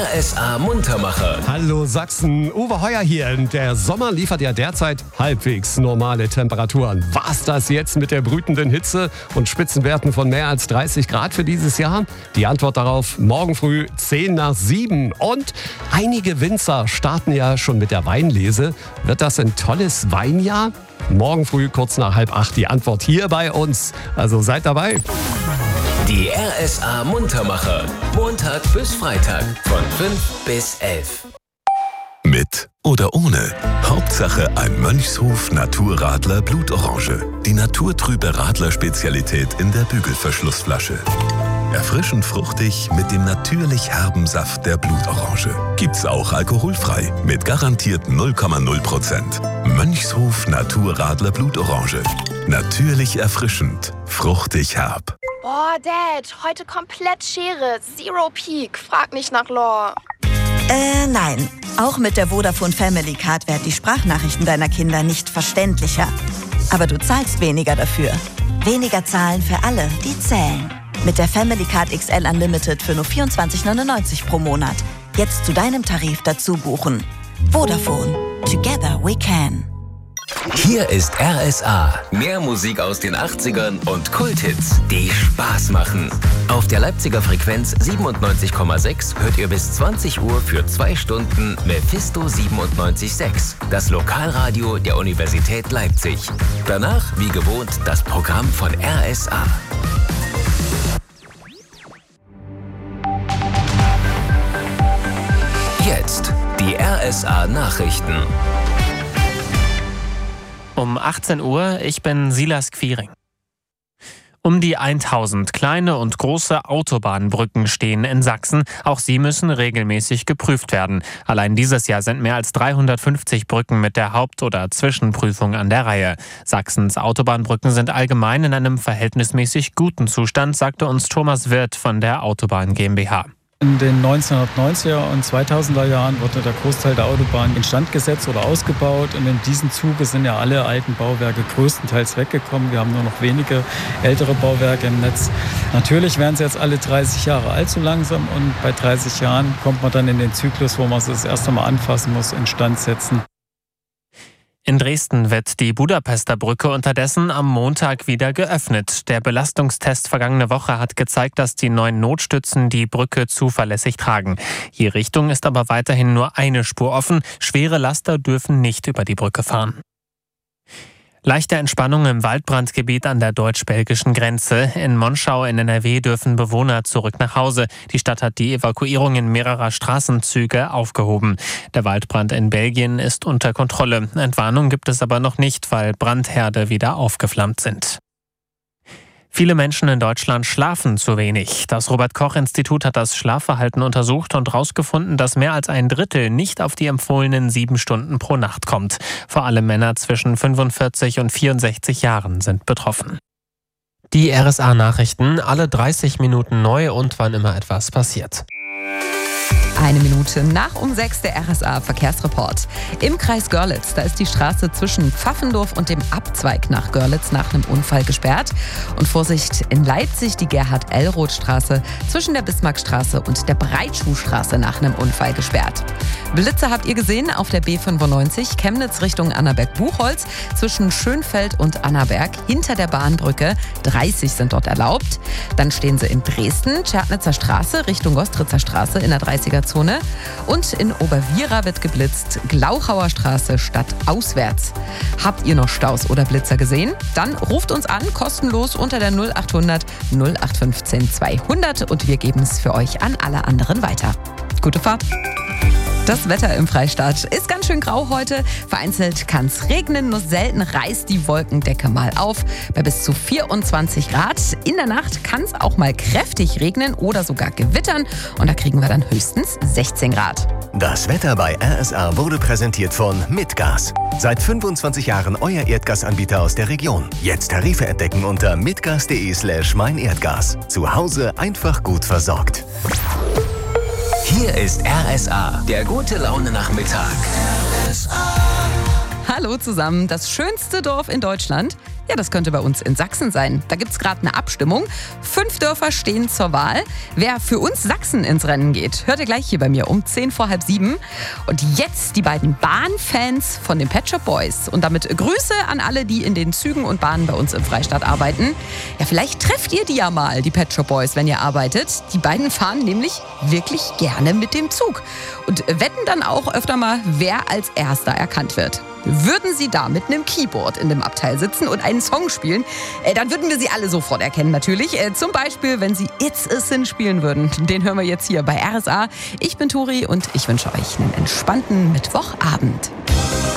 RSA Muntermacher. Hallo Sachsen, Uwe Heuer hier. Der Sommer liefert ja derzeit halbwegs normale Temperaturen. War's das jetzt mit der brütenden Hitze und Spitzenwerten von mehr als 30 Grad für dieses Jahr? Die Antwort darauf morgen früh 6:10. Und einige Winzer starten ja schon mit der Weinlese. Wird das ein tolles Weinjahr? Morgen früh kurz nach 7:30 die Antwort hier bei uns. Also seid dabei. Die RSA Muntermacher. Montag bis Freitag von 5 bis 11. Mit oder ohne. Hauptsache ein Mönchshof Naturradler Blutorange. Die naturtrübe Radler-Spezialität in der Bügelverschlussflasche. Erfrischend fruchtig mit dem natürlich herben Saft der Blutorange. Gibt's auch alkoholfrei mit garantiert 0,0%. Mönchshof Naturradler Blutorange. Natürlich erfrischend, fruchtig herb. Boah, Dad, heute komplett Schere. Zero Peak. Frag nicht nach Lore. Nein. Auch mit der Vodafone Family Card werden die Sprachnachrichten deiner Kinder nicht verständlicher. Aber du zahlst weniger dafür. Weniger zahlen für alle, die zählen. Mit der Family Card XL Unlimited für nur 24,99 pro Monat. Jetzt zu deinem Tarif dazu buchen. Vodafone. Together we can. Hier ist RSA. Mehr Musik aus den 80ern und Kulthits, die Spaß machen. Auf der Leipziger Frequenz 97,6 hört ihr bis 20 Uhr für 2 Stunden Mephisto 97.6, das Lokalradio der Universität Leipzig. Danach, wie gewohnt, das Programm von RSA. Jetzt die RSA-Nachrichten. Um 18 Uhr, ich bin Silas Quiring. Um die 1000 kleine und große Autobahnbrücken stehen in Sachsen. Auch sie müssen regelmäßig geprüft werden. Allein dieses Jahr sind mehr als 350 Brücken mit der Haupt- oder Zwischenprüfung an der Reihe. Sachsens Autobahnbrücken sind allgemein in einem verhältnismäßig guten Zustand, sagte uns Thomas Wirth von der Autobahn GmbH. In den 1990er und 2000er Jahren wurde der Großteil der Autobahn instand gesetzt oder ausgebaut. Und in diesem Zuge sind ja alle alten Bauwerke größtenteils weggekommen. Wir haben nur noch wenige ältere Bauwerke im Netz. Natürlich werden sie jetzt alle 30 Jahre alt so langsam. Und bei 30 Jahren kommt man dann in den Zyklus, wo man es das erste Mal anfassen muss, instand setzen. In Dresden wird die Budapester Brücke unterdessen am Montag wieder geöffnet. Der Belastungstest vergangene Woche hat gezeigt, dass die neuen Notstützen die Brücke zuverlässig tragen. Je Richtung ist aber weiterhin nur eine Spur offen. Schwere Laster dürfen nicht über die Brücke fahren. Leichte Entspannung im Waldbrandgebiet an der deutsch-belgischen Grenze. In Monschau in NRW dürfen Bewohner zurück nach Hause. Die Stadt hat die Evakuierungen mehrerer Straßenzüge aufgehoben. Der Waldbrand in Belgien ist unter Kontrolle. Entwarnung gibt es aber noch nicht, weil Brandherde wieder aufgeflammt sind. Viele Menschen in Deutschland schlafen zu wenig. Das Robert-Koch-Institut hat das Schlafverhalten untersucht und herausgefunden, dass mehr als ein Drittel nicht auf die empfohlenen 7 Stunden pro Nacht kommt. Vor allem Männer zwischen 45 und 64 Jahren sind betroffen. Die RSA-Nachrichten, alle 30 Minuten neu und wann immer etwas passiert. 1 Minute nach 6 der RSA-Verkehrsreport. Im Kreis Görlitz, da ist die Straße zwischen Pfaffendorf und dem Abzweig nach Görlitz nach einem Unfall gesperrt. Und Vorsicht, in Leipzig die Gerhard-Ellroth-Straße zwischen der Bismarckstraße und der Breitschuhstraße nach einem Unfall gesperrt. Blitze habt ihr gesehen auf der B95 Chemnitz Richtung Annaberg-Buchholz zwischen Schönfeld und Annaberg hinter der Bahnbrücke. 30 sind dort erlaubt. Dann stehen sie in Dresden, Tschernitzer Straße Richtung Gostritzer Straße in der 30er-Zone. Und in Oberwiera wird geblitzt, Glauchauer Straße stadtauswärts. Habt ihr noch Staus oder Blitzer gesehen? Dann ruft uns an, kostenlos unter der 0800 0815 200 und wir geben es für euch an alle anderen weiter. Gute Fahrt! Das Wetter im Freistaat ist ganz schön grau heute. Vereinzelt kann es regnen, nur selten reißt die Wolkendecke mal auf. Bei bis zu 24 Grad. In der Nacht kann es auch mal kräftig regnen oder sogar gewittern. Und da kriegen wir dann höchstens 16 Grad. Das Wetter bei RSA wurde präsentiert von Mitgas. Seit 25 Jahren euer Erdgasanbieter aus der Region. Jetzt Tarife entdecken unter mitgas.de/meinerdgas. Zu Hause einfach gut versorgt. Hier ist RSA, der gute Laune-Nachmittag. Hallo zusammen, das schönste Dorf in Deutschland Ja, das könnte bei uns in Sachsen sein. Da gibt es gerade eine Abstimmung. 5 Dörfer stehen zur Wahl. Wer für uns Sachsen ins Rennen geht, hört ihr gleich hier bei mir um 6:10. Und jetzt die beiden Bahnfans von den Pet Shop Boys. Und damit Grüße an alle, die in den Zügen und Bahnen bei uns im Freistaat arbeiten. Ja, vielleicht trefft ihr die ja mal, die Pet Shop Boys, wenn ihr arbeitet. Die beiden fahren nämlich wirklich gerne mit dem Zug. Und wetten dann auch öfter mal, wer als Erster erkannt wird. Würden sie da mit einem Keyboard in dem Abteil sitzen und einen Song spielen, dann würden wir sie alle sofort erkennen natürlich. Zum Beispiel, wenn sie It's a Sin spielen würden. Den hören wir jetzt hier bei RSA. Ich bin Turi und ich wünsche euch einen entspannten Mittwochabend.